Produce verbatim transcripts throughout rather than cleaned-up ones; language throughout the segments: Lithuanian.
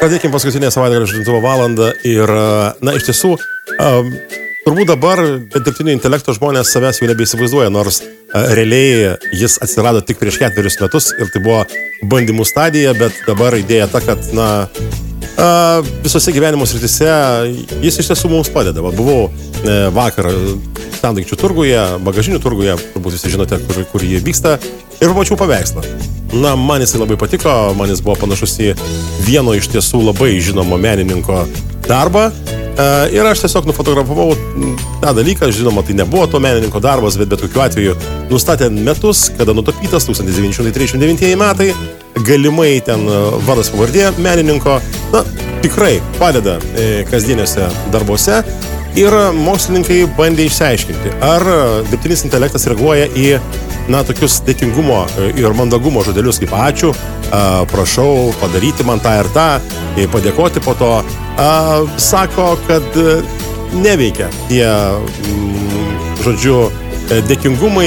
Pradėkim paskutinę savaitgalio žadintuvo valandą ir, na, iš tiesų, um, turbūt dabar dirbtinio intelekto žmonės savęs jau nebeįsivaizduoja, nors uh, realiai jis atsirado tik prieš ketverius metus ir tai buvo bandymų stadija, bet dabar idėja ta, kad, na, uh, visose gyvenimo srityse jis iš tiesų mums padeda. Va, buvau uh, vakar sendaikčių turguje, bagažinių turguje, turbūt visi žinote, kur, kur jie vyksta, ir pamačiau paveikslą. Na, man jisai labai patiko, man jis buvo panašus į vieno iš tiesų labai žinomo menininko darbą. E, ir aš tiesiog nufotografavau tą dalyką, žinoma, tai nebuvo to menininko darbas, bet bet kokiu atveju nustatė metus, kada nutapytas, tūkstantis devyni šimtai trisdešimt devintieji metai, galimai ten vardas pavardė menininko, na, tikrai padeda e, kasdieniuose darbuose. Ir mokslininkai bandė išsiaiškinti, ar dirbtinis intelektas reaguoja į, na, tokius dėkingumo ir mandagumo žodelius kaip ačiū, a, prašau padaryti man tą ir tą, padėkoti po to. A, sako, kad neveikia tie, m, žodžiu, dėkingumai,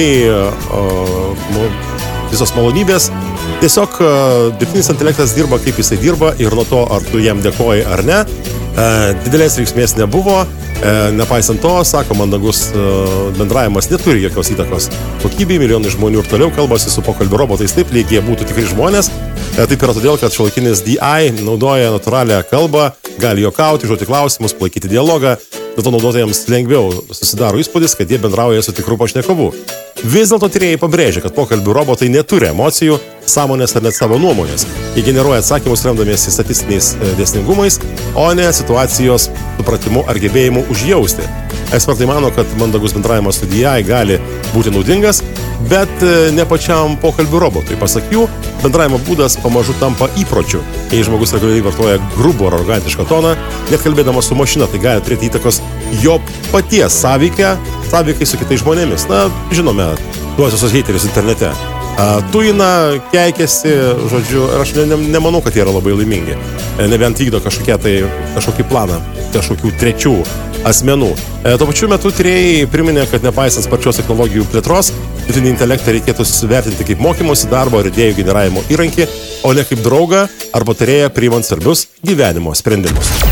a, visos malonybės. Tiesiog a, dirbtinis intelektas dirba, kaip jisai dirba, ir nuo to, ar tu jam dėkoji ar ne, a, didelės reikšmės nebuvo. E, nepaisant to, sako, mandagus e, bendravimas neturi jokios įtakos kokybei, milijonai žmonių ir toliau kalbasi su pokalbių robotais taip, lyg jie būtų tikrai žmonės. E, taip yra todėl, kad šiuolaikinis D I naudoja natūralią kalbą, gali juokauti, užduoti klausimus, palaikyti dialogą, dėl to naudotojams lengviau susidaro įspūdis, kad jie bendrauja su tikru pašnekovu. Vis dėlto tyrėjai pabrėžia, kad pokalbių robotai neturi emocijų, sąmonės ar net savo nuomonės. Jie generuoja atsakymus remdamiesi statistiniais dėsningumais, o ne situacijos supratimu ar gebėjimu užjausti. Ekspertai mano, kad mandagus bendravimas su D I gali būti naudingas, bet ne pačiam pokalbių robotui. Pasak jų, bendravimo būdas pamažu tampa įpročiu. Jei žmogus reguliariai vartoja grubų ar arogantišką toną, net kalbėdamas su mašina, tai gali turėti įtakos jo paties sąveikę, sąveikai su kitais žmonėmis. Na, žinome, tuos visus heiterius internete. A, tuina, keikėsi, žodžiu, ir aš ne, ne, nemanau, kad jie yra labai laimingi. E, nebent vykdo kažkokie tai, kažkokį planą, kažkokių trečių asmenų. E, tuo pačiu metu tyrėjai priminė, kad nepaisant sparčios technologijų plėtros, dirbtinį intelektą reikėtų vertinti kaip mokymosi darbo ir idėjų generavimo įrankį, o ne kaip draugą arba tarėją priimant svarbius gyvenimo sprendimus.